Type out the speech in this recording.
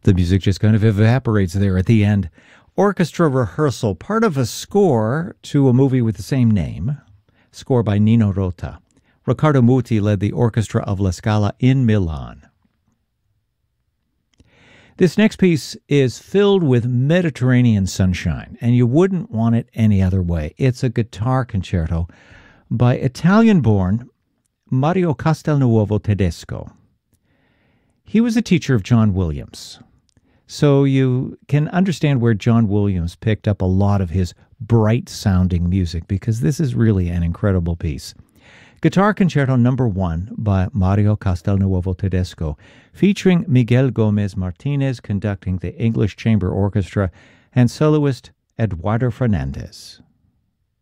The music just kind of evaporates there at the end. Orchestra Rehearsal, part of a score to a movie with the same name, score by Nino Rota. Riccardo Muti led the Orchestra of La Scala in Milan. This next piece is filled with Mediterranean sunshine, and you wouldn't want it any other way. It's a guitar concerto by Italian-born Mario Castelnuovo Tedesco. He was a teacher of John Williams, so you can understand where John Williams picked up a lot of his bright-sounding music, because this is really an incredible piece. Guitar Concerto No. 1 by Mario Castelnuovo Tedesco, featuring Miguel Gomez Martinez conducting the English Chamber Orchestra and soloist Eduardo Fernandez.